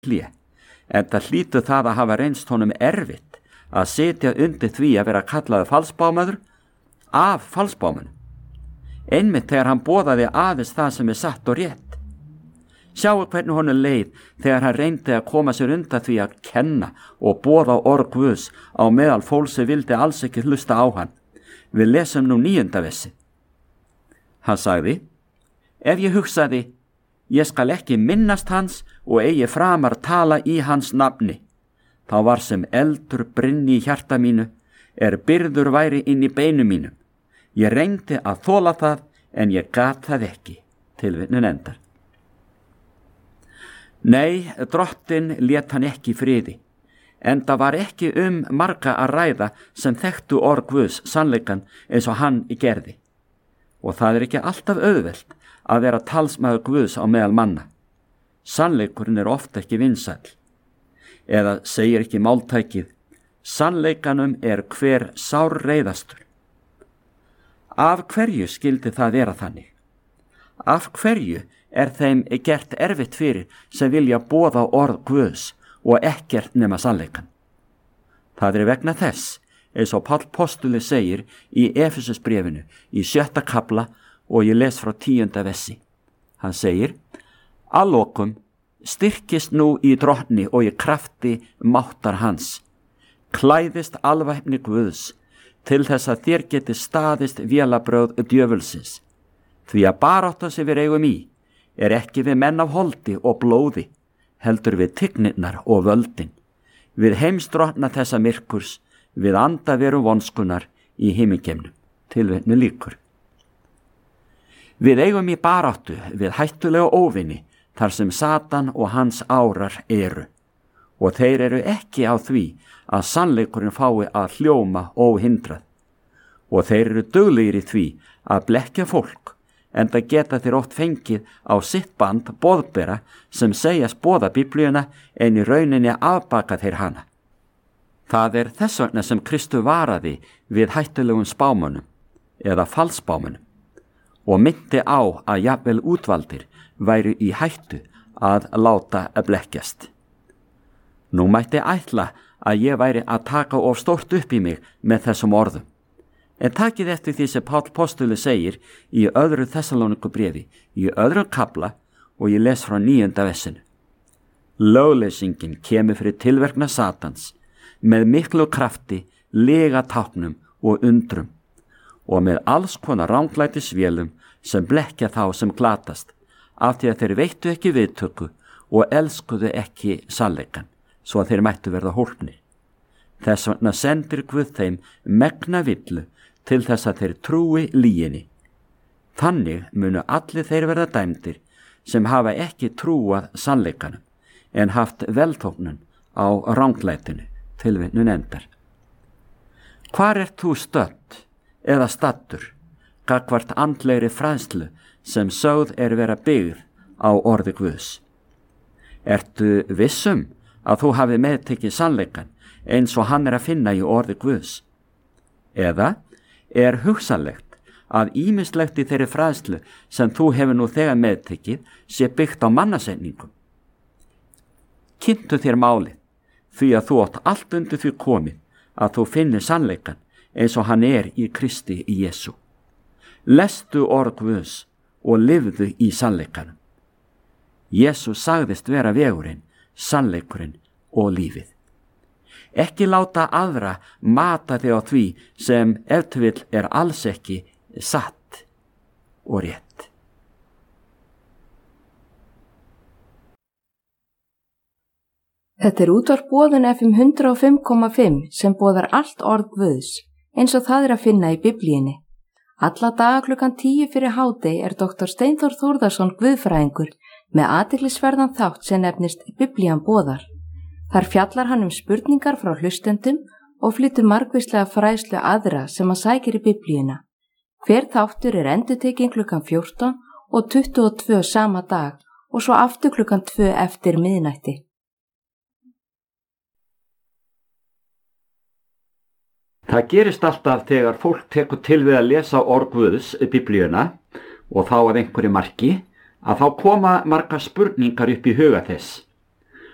hlé, en það hlýtur það að hafa reynst honum erfitt að sitja undir því að vera kallaður falsbámaður af falsbámanum, einmitt þegar hann boðaði aðeins það sem satt og rétt. Sjáu hvernig honum leið þegar hann reyndi að koma sér undan því að kenna og boða orð Guðs á meðal fólks sem vildi alls ekki hlusta á hann. Við lesum nú 9. versi. Hann sagði: ef ég hugsaði, ég skal ekki minnast hans og eigi framar tala í hans nafni, þá var sem eldur brynni í hjarta mínu, byrður væri inn í beinu mínum. Ég reyndi að þola það, en ég gat það ekki. Tilvitnun endar. Nei, Drottinn lét hann ekki í friði, enda var ekki marga að ræða sem þekktu orð Guðs sannleikan eins og hann gerði. Og það ekki alltaf auðvelt að vera talsmaður Guðs á meðal manna. Sannleikurinn ofta ekki vinsæll. Eða segir ekki máltækið: sannleikanum hver sárreiðastur. Af hverju skyldi það vera þannig? Af hverju þeim gert erfitt fyrir sem vilja boða orð Guðs og ekkert nema sannleikan? Það vegna þess, eins og Páll postuli segir í Efesusbréfinu í 7. kafla og ég les frá 10. versi. Hann segir: að lokum styrkist nú í Drottni og í krafti máttar hans. Klæðist alvæpni Guðs til þess að þér geti staðist vélabrögð djöfulsins. Því að barátta sem við eigum í ekki við menn af holdi og blóði, heldur við tignirnar og völdin, við heimsdrottna þessa myrkurs, við andaveru vonskunar í himingeimnum. Tilvitnun lýkur. Við eigum í baráttu við hættulega óvini þar sem Satan og hans árar og þeir ekki á því að sannleikurinn fái að hljóma óhindrað, og þeir duglegir í því að blekkja fólk, enda geta þeir oft fengið á sitt band boðbera sem segjast boða Biblíuna en í rauninni afbaka þeir hana. Það þess vegna sem Kristur varaði við hættulegum spámönnum eða falsspámönnum og myndi á að jafnvel útvaldir væru í hættu að láta blekkjast. Nú mætti ætla að ég væri að taka of stórt upp í mig með þessum orðum. En takið eftir því sem Páll postuli segir í 2. Þessalónikubréfi í 2. kafla og ég les frá 9. versinu. Lögleysingin kemur fyrir tilverkna Satans með miklu krafti, lygatáknum og undrum og með alls konar ranglætisvélum sem blekkja þá sem glatast, af því að þeir veittu ekki viðtöku og elskuðu ekki sannleikann, svo að þeir mættu verða hólpnir. Þess vegna sendir Guð þeim megna villu til þess að þeir trúi lyginni. Þannig munu allir þeir verða dæmdir sem hafa ekki trúað sannleikanum en haft velþóknun á ranglætinu. Tilvitnun endar. Hvar þú stödd eða staddur gagnvart andlegri fræðslu sem sögð vera byggð á orði Guðs? Ertu vissum að þú hafi meðtekið sannleikan eins og hann að finna í orði Guðs? Eða hugsanlegt að ýmislegt í þeirri fræðslu sem þú hefur nú þegar meðtekið sé byggt á mannasetningum? Kynntu þér málið, því að þú átt allt undir því komið að þú finnir sannleikan eins og hann í Kristi Jesú. Lestu orð Guðs og lifðu í sannleikanum. Jesú sagðist vera vegurinn, sannleikurinn og lífið. Ekki láta aðra mata þig á því sem ef til vill alls ekki satt og rétt. Þetta útvarp Boðun FM 105,5 sem boðar allt orð Guðs eins og það að finna í Biblíunni. Alla daga klukkan 10 fyrir hádegi Dr. Steinþór Þórðarson guðfræðingur með athyglisverðan þátt sem nefnist Biblían boðar. Þar fjallar hann spurningar frá hlustendum og flytur margvíslega fræðslu aðra sem að sækir í Biblíuna. Hver þáttur endurtekinn klukkan 14 og 22 sama dag og svo aftur klukkan 2 eftir miðnætti. Það gerist alltaf þegar fólk tekur til við að lesa orð Guðs, Biblíuna, og þá að einhverju marki, að þá koma margar spurningar upp í huga þess.